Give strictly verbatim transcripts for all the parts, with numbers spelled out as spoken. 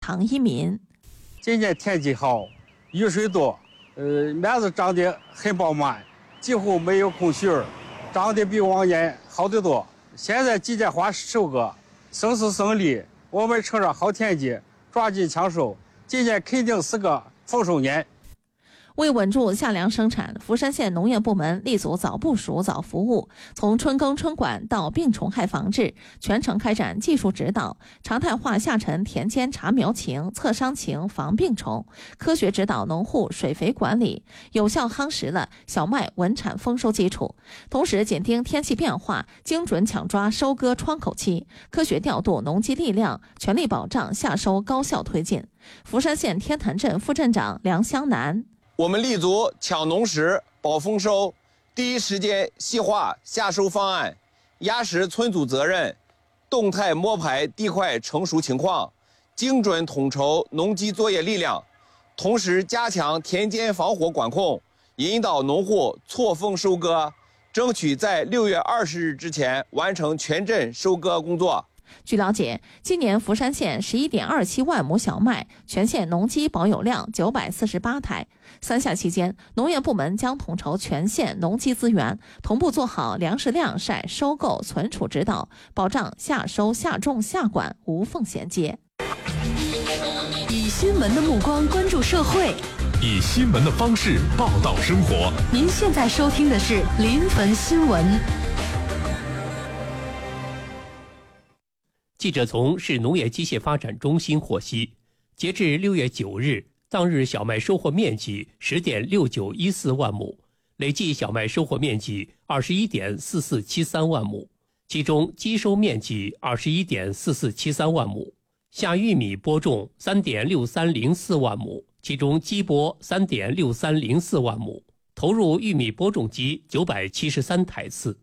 唐一民。 今年天气好，雨水多，呃，麦子长得很饱满，几乎没有空隙儿，长得比往年好得多。现在季节花收割，生丝生粒，我们乘着好天气，抓紧抢收，今年肯定是个丰收年。 为稳住夏粮生产，福山县农业部门立足早部署、早服务，从春耕春管到病虫害防治，全程开展技术指导，常态化下沉田间查苗情、测伤情、防病虫，科学指导农户水肥管理，有效夯实了小麦稳产丰收基础。同时紧盯天气变化，精准抢抓收割窗口期，科学调度农机力量，全力保障夏收高效推进。福山县天坛镇副镇长梁湘南。 我们立足抢农时、保丰收，第一时间细化夏收方案，压实村组责任，动态摸排地块成熟情况，精准统筹农机作业力量，同时加强田间防火管控，引导农户错峰收割，争取在六月二十日之前完成全镇收割工作。 据了解，今年福山县 十一点二七万亩小麦，全县农机保有量九百四十八台。三夏期间，农业部门将统筹全县农机资源，同步做好粮食晾晒、收购、存储指导，保障夏收、夏种、夏管无缝衔接。 以新闻的目光关注社会， 以新闻的方式报道生活。 您现在收听的是临汾新闻。 记者从市农业机械发展中心获悉，截至六月九日，当日小麦收获面积 十点六九一四万亩，累计小麦收获面积 二十一点四四七三万亩，其中基收面积 二十一点四四七三万亩，夏玉米播种 三点六三零四万亩，其中基播 三点六三零四万亩，投入玉米播种机九百七十三台次。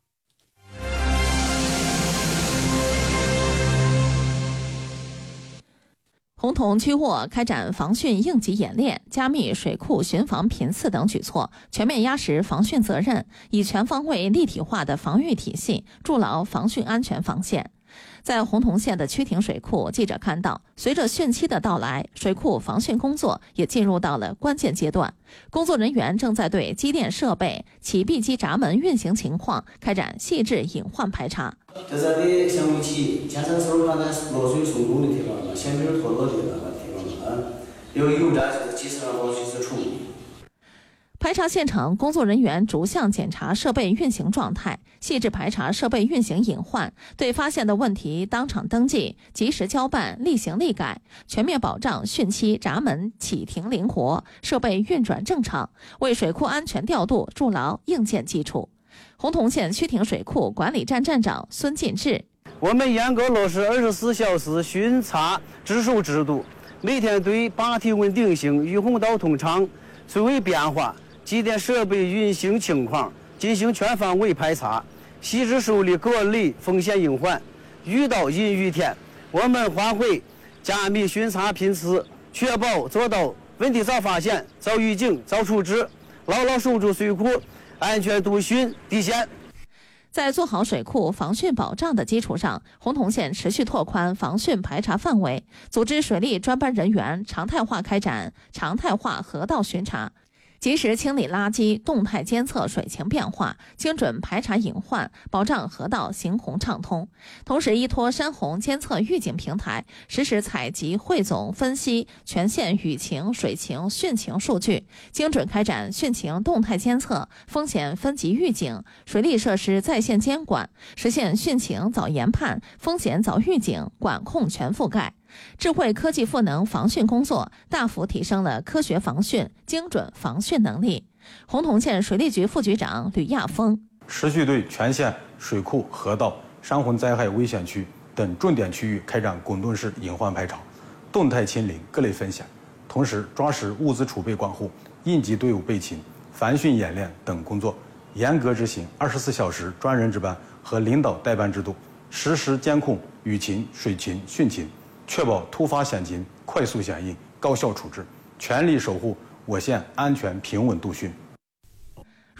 红桐区沃开展防汛应急演练，加密水库巡防频次等举措，全面压实防汛责任，以全方位立体化的防御体系筑牢防汛安全防线。在洪桐县的曲亭水库，记者看到，随着汛期的到来，水库防汛工作也进入到了关键阶段。工作人员正在对机电设备、起闭机闸门运行情况开展细致隐患排查。 在这里项目期，加上手上的落水疏通的地方嘛，前面有脱落的那个地方嘛，有有在就是及时的落水是处理。 排查现场，工作人员逐项检查设备运行状态，细致排查设备运行隐患，对发现的问题当场登记，及时交办，立行立改，全面保障汛期闸门启停灵活，设备运转正常，为水库安全调度筑牢硬件基础。洪桐县曲亭水库管理站站长孙进志： 我们严格落实二十四小时巡查值守制度，每天对坝体稳定性、御洪道通畅、水位变化、机电设备运行情况进行全方位排查，细致梳理各类风险隐患。遇到阴雨天，我们还会加密巡查频次，确保做到问题早发现、早预警、早处置，牢牢守住水库安全度汛底线。 在做好水库防汛保障的基础上，洪桐县持续拓宽防汛排查范围，组织水利专班人员常态化开展常态化河道巡查，及时清理垃圾，动态监测水情变化，精准排查隐患，保障河道行洪畅通。同时，依托山洪监测预警平台，实时采集、汇总、分析全县雨情、水情、汛情数据，精准开展汛情动态监测、风险分级预警、水利设施在线监管，实现汛情早研判、风险早预警、管控全覆盖。智慧科技赋能防汛工作，大幅提升了科学防汛、精准防汛能力。洪桐县水利局副局长吕亚峰： 持续对全县水库、河道、山洪灾害危险区等重点区域开展滚动式隐患排查，动态清零各类风险，同时抓实物资储备管护、应急队伍备勤、防汛演练等工作，严格执行二十四小时专人值班和领导带班制度，实时监控雨情、水情、汛情，确保突发险情快速响应、高效处置，全力守护我县安全平稳度汛。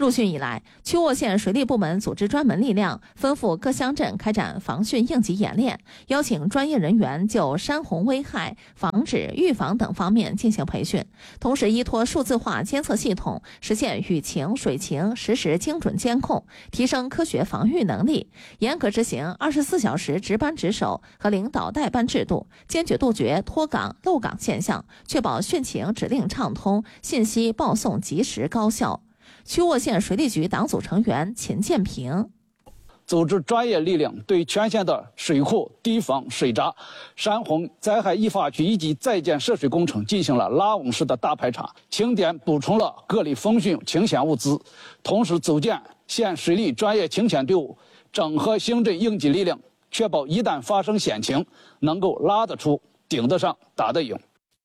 入汛以来，曲沃县水利部门组织专门力量，吩咐各乡镇开展防汛应急演练，邀请专业人员就山洪危害、防止、预防等方面进行培训，同时依托数字化监测系统，实现雨情、水情实时精准监控，提升科学防御能力，严格执行二十四小时值班值守和领导代班制度，坚决杜绝脱岗漏岗现象，确保汛情指令畅通，信息报送及时高效。曲沃县水利局党组成员秦建平组织专业力量对全县的水库、堤防、水闸、山洪灾害易发区以及在建涉水工程进行了拉网式的大排查，清点补充了各类风汛清险物资，同时组建县水利专业清险队伍，整合行政应急力量，确保一旦发生险情，能够拉得出、顶得上、打得赢。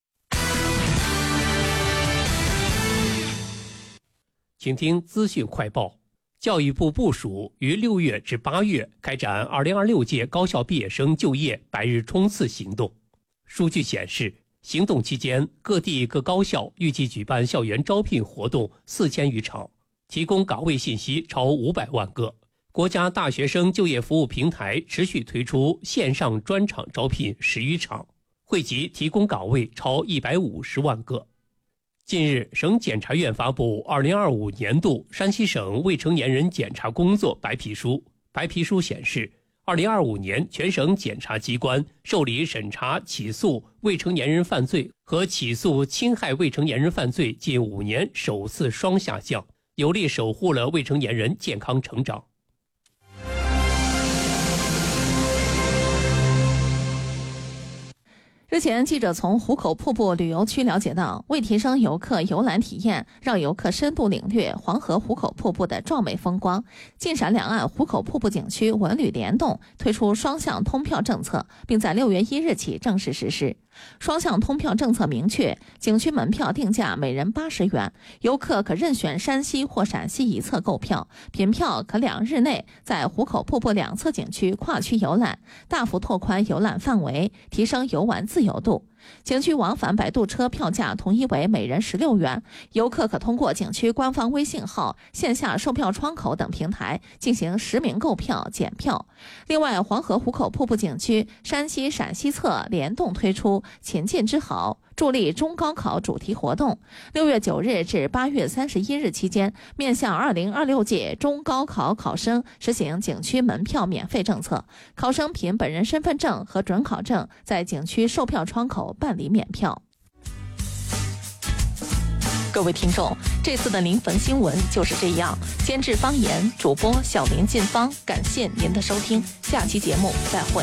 请听资讯快报。教育部部署于六月至八月开展二零二六届高校毕业生就业百日冲刺行动。数据显示，行动期间，各地各高校预计举办校园招聘活动四千余场，提供岗位信息超五百万个。国家大学生就业服务平台持续推出线上专场招聘十余场，惠及提供岗位超一百五十万个。近日，省检察院发布二零二五年度山西省未成年人检察工作白皮书。白皮书显示，二零二五年全省检察机关受理审查起诉未成年人犯罪和起诉侵害未成年人犯罪近五年首次双下降，有力守护了未成年人健康成长。 日前，记者从壶口瀑布旅游区了解到，为提升游客游览体验，让游客深度领略黄河壶口瀑布的壮美风光，晋陕两岸壶口瀑布景区文旅联动推出双向通票政策，并在六月一日起正式实施。双向通票政策明确，景区门票定价每人八十元，游客可任选山西或陕西一侧购票，凭票可两日内在壶口瀑布两侧景区跨区游览，大幅拓宽游览范围，提升游玩自由度。景区往返摆渡车票价统一为每人十六元，游客可通过景区官方微信号、线下售票窗口等平台进行实名购票、检票。另外，黄河壶口瀑布景区山西、陕西侧联动推出勤进之好助力中高考主题活动，六月九日至八月三十一日期间，面向二零二六届中高考考生实行景区门票免费政策，考生凭本人身份证和准考证在景区售票窗口办理免票。各位听众，这次的临汾新闻就是这样。监制方言，主播小林进芳，感谢您的收听，下期节目再会。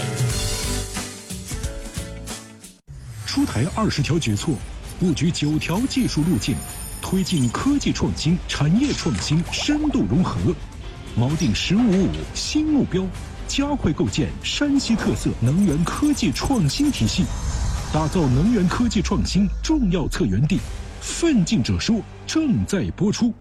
出台二十条举措，布局九条技术路径，推进科技创新、产业创新深度融合，锚定“十五五”新目标，加快构建山西特色能源科技创新体系，打造能源科技创新重要策源地。奋进者说正在播出。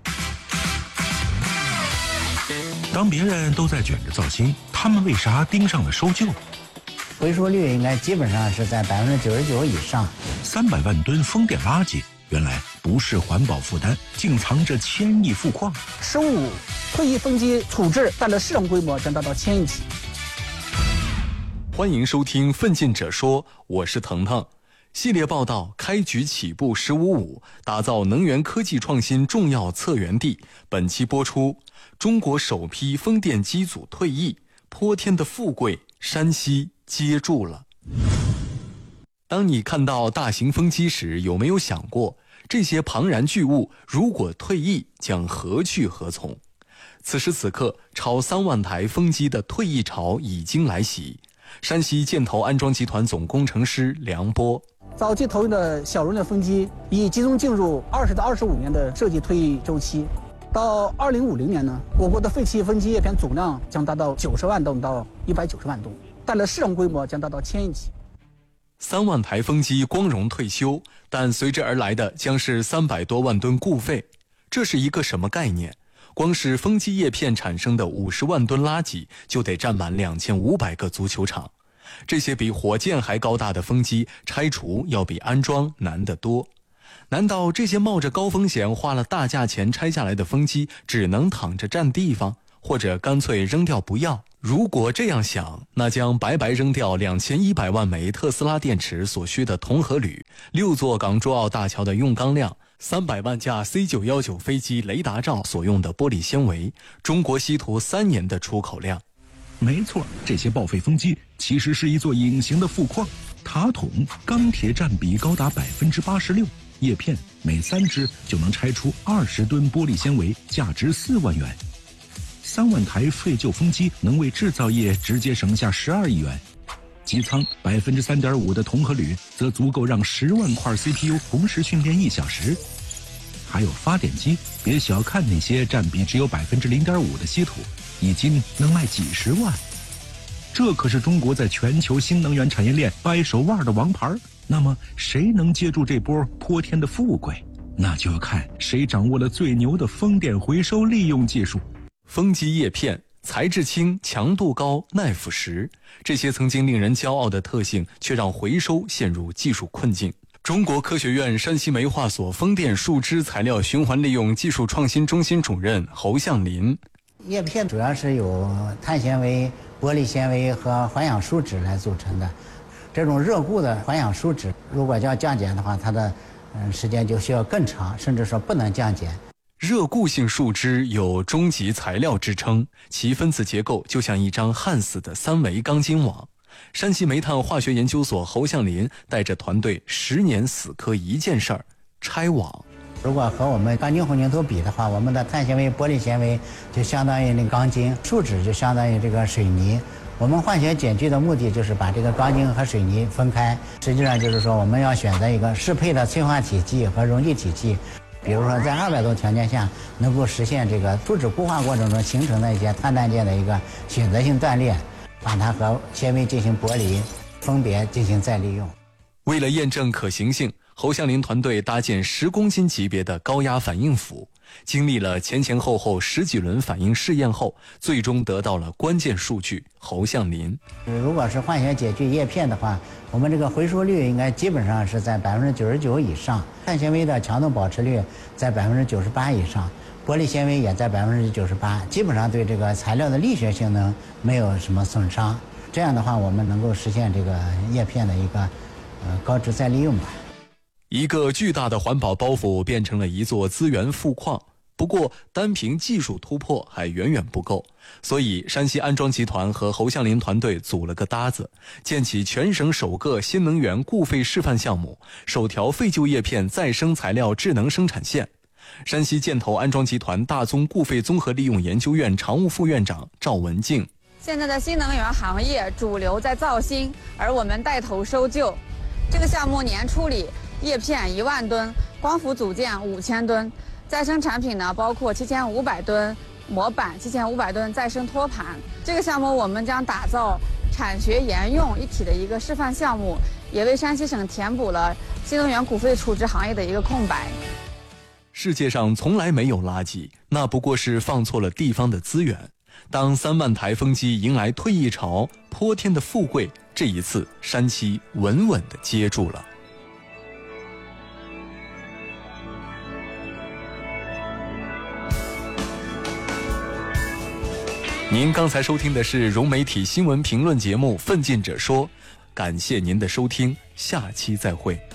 当别人都在卷着造新，他们为啥盯上了收旧？ 回收率应该基本上是在百分之九十九以上。 三百万吨风电垃圾，原来不是环保负担，竟藏着千亿富矿。 十五退役风机处置带来市场规模将达到千亿级。 欢迎收听《奋进者说》，我是腾腾。系列报道开局起步十五五，打造能源科技创新重要策源地。本期播出：中国首批风电机组退役，泼天的富贵，山西接住了。当你看到大型风机时，有没有想过，这些庞然巨物如果退役，将何去何从？此时此刻，超三万台风机的退役潮已经来袭。山西建投安装集团总工程师梁波。 早期投用的小容量风机已集中进入二十到二十五年的设计退役周期，到二零五零年呢，我国的废弃风机叶片总量将达到九十万吨到一百九十万吨，带来市场规模将达到千亿级。 三万台风机光荣退休，但随之而来的将是三百多万吨固废。这是一个什么概念？光是风机叶片产生的五十万吨垃圾，就得占满两千五百个足球场。这些比火箭还高大的风机拆除要比安装难得多。 难道这些冒着高风险花了大价钱拆下来的风机只能躺着占地方，或者干脆扔掉不要？如果这样想，那将白白扔掉两千一百万枚特斯拉电池所需的铜和铝，六座港珠澳大桥的用钢量，三百万架 C 九一九 飞机雷达罩所用的玻璃纤维，中国稀土三年的出口量。 没错，这些报废风机其实是一座隐形的富矿，塔筒钢铁占比高达百分之八十六，叶片每三只就能拆出二十吨玻璃纤维，价值四万元。三万台废旧风机能为制造业直接省下十二亿元，机舱百分之三点五的铜和铝则足够让十万块 C P U 同时训练一小时。还有发电机，别小看那些占比只有百分之零点五的稀土，一斤能卖几十万。这可是中国在全球新能源产业链掰手腕的王牌。那么谁能接住这波泼天的富贵？那就要看谁掌握了最牛的风电回收利用技术。 风机叶片材质轻、强度高、耐腐蚀，这些曾经令人骄傲的特性，却让回收陷入技术困境。中国科学院山西煤化所风电树脂材料循环利用技术创新中心主任侯向林： 叶片主要是由碳纤维、玻璃纤维和环氧树脂来组成的。这种热固的环氧树脂，如果要降解的话，它的嗯时间就需要更长，甚至说不能降解。 热固性树脂有终极材料之称，其分子结构就像一张焊死的三维钢筋网。山西煤炭化学研究所侯向林带着团队十年死磕一件事儿：拆网。 如果和我们钢筋混凝土比的话，我们的碳纤维、玻璃纤维就相当于那个钢筋，树脂就相当于这个水泥。我们化学碱聚的目的就是把这个钢筋和水泥分开，实际上就是说我们要选择一个适配的催化体积和溶剂体积。比如说在二百度条件下能够实现这个树脂固化过程中形成的一些碳氮键的一个选择性断裂，把它和纤维进行剥离，分别进行再利用。 为了验证可行性，侯向林团队搭建十公斤级别的高压反应釜，经历了前前后后十几轮反应试验后，最终得到了关键数据。侯向林： 如果是化学解聚叶片的话，我们这个回收率应该基本上是在百分之九十九以上，碳纤维的强度保持率在百分之九十八以上，玻璃纤维也在百分之九十八，基本上对这个材料的力学性能没有什么损伤。这样的话，我们能够实现这个叶片的一个呃高值再利用吧。 一个巨大的环保包袱变成了一座资源富矿。不过单凭技术突破还远远不够，所以山西安装集团和侯向林团队组了个搭子，建起全省首个新能源固废示范项目，首条废旧叶片再生材料智能生产线。山西建投安装集团大宗固废综合利用研究院常务副院长赵文静： 现在的新能源行业主流在造新，而我们带头收旧。这个项目年处理叶片一万吨，光伏组件五千吨。再生产品呢，包括七千五百吨模板、七千五百吨再生托盘。这个项目我们将打造产学研用一体的一个示范项目，也为山西省填补了新能源固废处置行业的一个空白。 世界上从来没有垃圾，那不过是放错了地方的资源。当三万台风机迎来退役潮，泼天的富贵，这一次山西稳稳地接住了。您刚才收听的是融媒体新闻评论节目《奋进者说》，感谢您的收听，下期再会。